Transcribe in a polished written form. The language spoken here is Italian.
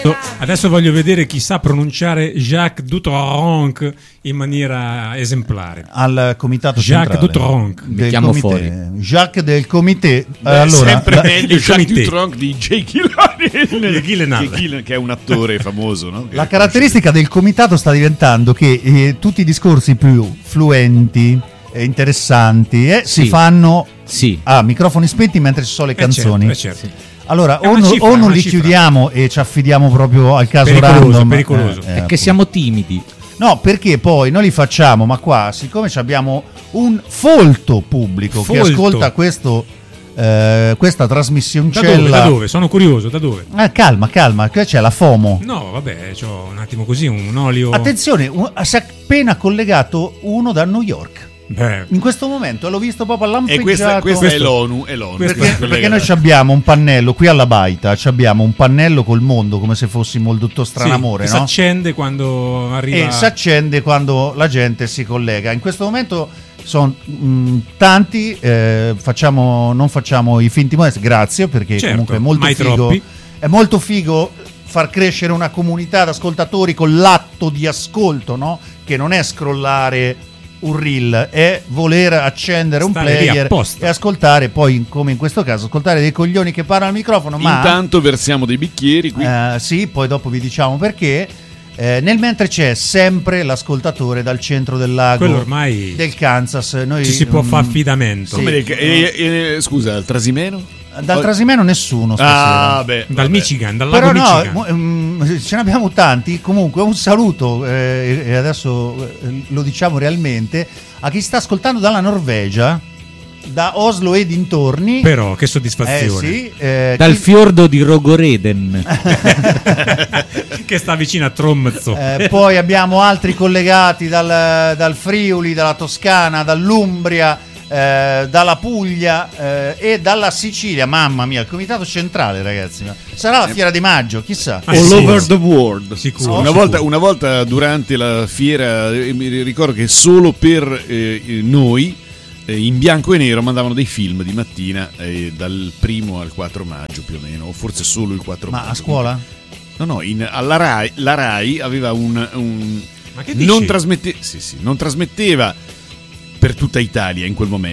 Adesso voglio vedere chi sa pronunciare Jacques Dutronc in maniera esemplare. Al comitato Jacques centrale Dutronc. del Mettiamo comité. fuori. Jacques del comité. Sempre meglio il Jacques comité. Dutronc di Jake Gyllenhaal, che è un attore famoso, no? La caratteristica del comitato sta diventando che tutti i discorsi più fluenti e interessanti si fanno a microfoni spenti mentre ci sono le canzoni. Certo. Allora, È una cifra, o non una li cifra. chiudiamo e ci affidiamo proprio al caso Pericoloso, random. pericoloso. È che siamo timidi. No, perché poi noi li facciamo, ma qua, siccome abbiamo un folto pubblico che Folto. ascolta questa trasmissioncella. Da dove? Sono curioso, da dove? Calma, qui c'è la FOMO. No, vabbè, c'ho un attimo così, un olio. Attenzione, si è appena collegato uno da New York. Beh, In questo momento l'ho visto proprio E lampeggiato. questa è l'ONU. Perché noi ci abbiamo un pannello qui alla Baita, ci abbiamo un pannello col mondo come se fossimo il dottor Stranamore, si no? accende quando arriva. E si accende quando la gente si collega. In questo momento sono tanti, non facciamo i finti modesti, grazie, perché Certo, comunque è molto mai figo. troppi. È molto figo far crescere una comunità di ascoltatori con l'atto di ascolto, no? Che non è scrollare un reel, è voler accendere un Stare lì player apposta. e ascoltare, poi come in questo caso ascoltare dei coglioni che parlano al microfono, ma Intanto versiamo dei bicchieri qui. sì, poi dopo vi diciamo perché. Nel mentre c'è sempre l'ascoltatore dal centro del lago, Quello ormai del Kansas. Noi, ci si può fare affidamento. Come scusa, il Trasimeno? dal Trasimeno nessuno stasera. Dal Michigan, dal Però lago no, Michigan. ce ne abbiamo tanti. Comunque un saluto, e adesso lo diciamo realmente, a chi sta ascoltando dalla Norvegia, da Oslo e dintorni. Però che soddisfazione. Sì, Dal fiordo di Rogoreden. Che sta vicino a Tromso. poi abbiamo altri collegati dal Friuli, dalla Toscana, dall'Umbria, dalla Puglia e dalla Sicilia. Mamma mia, il comitato centrale, ragazzi. Sarà la fiera di maggio, chissà. Ah, All sì. over the world. Sicuro. Una volta durante la fiera, mi ricordo che solo per noi in bianco e nero mandavano dei film di mattina dal 1 al 4 maggio più o meno, o forse solo il 4 maggio. Ma a scuola? No, alla Rai, la Rai aveva un Ma che dici? non trasmetteva per tutta Italia in quel momento.